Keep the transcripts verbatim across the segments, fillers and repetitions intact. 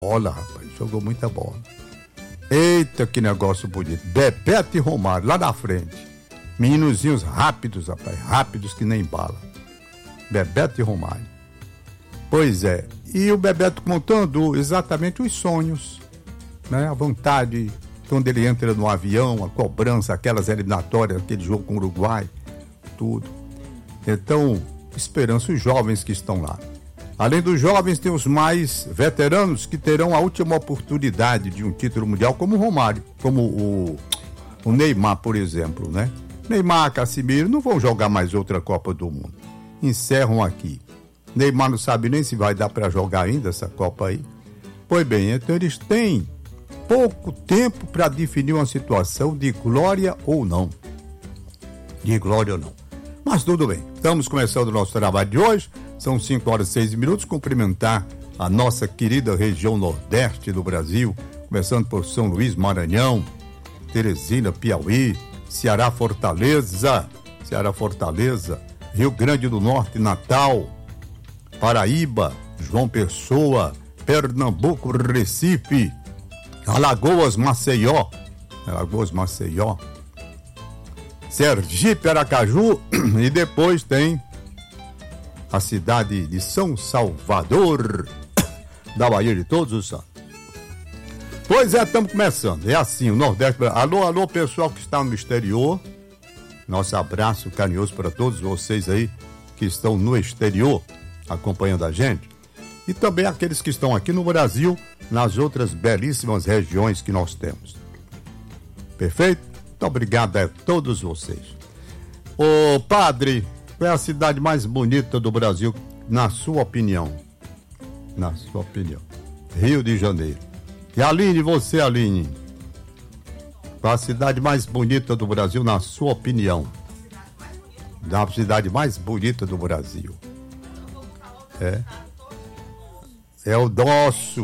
bola, rapaz, jogou muita bola. Eita, que negócio bonito. Bebeto e Romário, lá na frente. Meninozinhos rápidos, rapaz, rápidos que nem bala. Bebeto e Romário. Pois é, e o Bebeto contando exatamente os sonhos, né? A vontade, quando ele entra no avião, a cobrança, aquelas eliminatórias, aquele jogo com o Uruguai, tudo. Então, esperança os jovens que estão lá. Além dos jovens, tem os mais veteranos que terão a última oportunidade de um título mundial, como o Romário, como o, o Neymar, por exemplo, né? Neymar, Casimiro não vão jogar mais outra Copa do Mundo. Encerram aqui. Neymar não sabe nem se vai dar para jogar ainda essa Copa aí. Pois bem, então eles têm pouco tempo para definir uma situação de glória ou não. De glória ou não. Mas tudo bem, estamos começando o nosso trabalho de hoje. São cinco horas e seis minutos. Cumprimentar a nossa querida região nordeste do Brasil, começando por São Luís, Maranhão, Teresina, Piauí, Ceará, Fortaleza, Ceará, Fortaleza, Rio Grande do Norte, Natal, Paraíba, João Pessoa, Pernambuco, Recife, Alagoas, Maceió, Alagoas, Maceió, Sergipe, Aracaju e depois tem a cidade de São Salvador, da Bahia de Todos os Santos. Pois é, estamos começando. É assim, o Nordeste... Alô, alô, pessoal que está no exterior. Nosso abraço carinhoso para todos vocês aí que estão no exterior, acompanhando a gente. E também aqueles que estão aqui no Brasil, nas outras belíssimas regiões que nós temos. Perfeito? Muito obrigado a todos vocês. Ô, padre... Qual é a cidade mais bonita do Brasil, na sua opinião? Na sua opinião. Rio de Janeiro. E Aline, você, Aline? Qual a cidade mais bonita do Brasil, na sua opinião? Da cidade mais bonita do Brasil. É. É o nosso.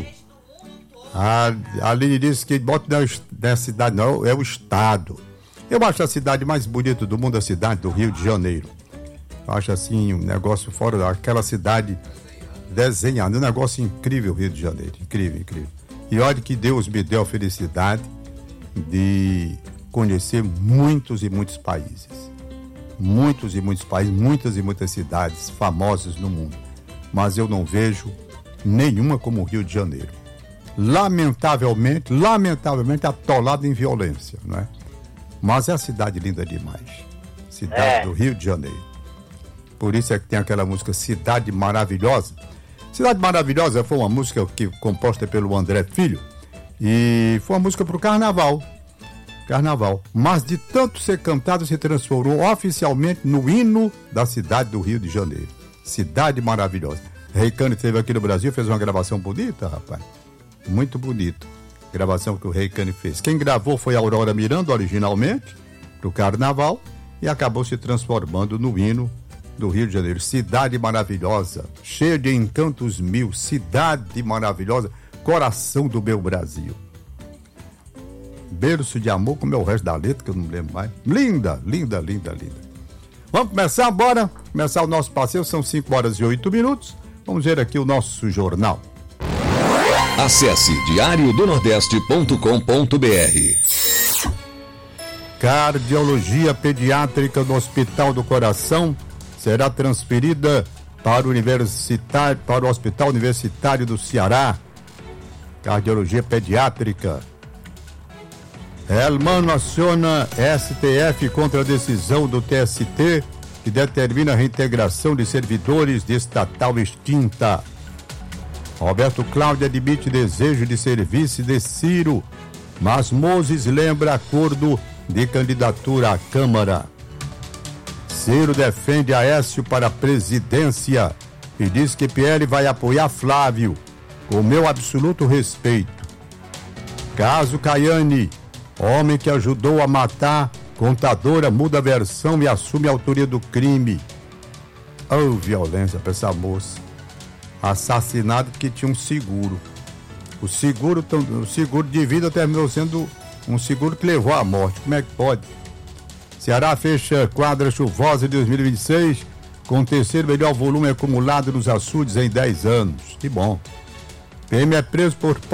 A Aline disse que bota na cidade, não, é o estado. Eu acho a cidade mais bonita do mundo a cidade do Rio de Janeiro. Acho assim, um negócio fora daquela cidade desenhada, um negócio incrível, Rio de Janeiro, incrível, incrível. E olha que Deus me deu a felicidade de conhecer muitos e muitos países, muitos e muitos países, muitas e muitas cidades famosas no mundo, mas eu não vejo nenhuma como o Rio de Janeiro. Lamentavelmente, lamentavelmente atolada em violência, não é? Mas é a cidade linda demais, cidade é. do Rio de Janeiro. Por isso é que tem aquela música Cidade Maravilhosa. Cidade Maravilhosa foi uma música que, composta pelo André Filho, e foi uma música para o Carnaval. Carnaval. Mas de tanto ser cantado, se transformou oficialmente no hino da cidade do Rio de Janeiro. Cidade Maravilhosa. Reicane esteve aqui no Brasil, fez uma gravação bonita, rapaz. Muito bonita. Gravação que o Reicane fez. Quem gravou foi a Aurora Miranda, originalmente, para o Carnaval, e acabou se transformando no hino do Rio de Janeiro. Cidade maravilhosa, cheia de encantos mil, cidade maravilhosa, coração do meu Brasil. Berço de amor, como é o resto da letra, que eu não lembro mais. Linda, linda, linda, linda. Vamos começar, bora? Começar o nosso passeio, são cinco horas e oito minutos. Vamos ver aqui o nosso jornal. Acesse diário do nordeste ponto com ponto br. Cardiologia pediátrica do Hospital do Coração será transferida para o, universitário, para o Hospital Universitário do Ceará. Cardiologia pediátrica. Elmano aciona S T F contra a decisão do T S T que determina a reintegração de servidores de estatal extinta. Roberto Cláudio admite desejo de ser vice de Ciro, mas Moses lembra acordo de candidatura à Câmara. Ciro defende Aécio para a presidência e diz que P L vai apoiar Flávio, com meu absoluto respeito. Caso Caiane, homem que ajudou a matar contadora, muda a versão e assume a autoria do crime. Oh, violência para essa moça. Assassinado porque tinha um seguro. O seguro, o seguro de vida terminou sendo um seguro que levou à morte. Como é que pode? Ceará fecha quadra chuvosa de dois mil e vinte e seis com o terceiro melhor volume acumulado nos açudes em dez anos. Que bom. P M é preso por